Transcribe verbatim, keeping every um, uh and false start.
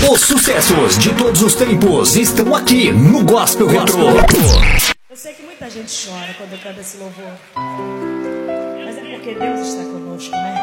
Os sucessos de todos os tempos estão aqui no Gospel Retro. Eu sei que muita gente chora quando eu canto esse louvor, mas é porque Deus está conosco, né?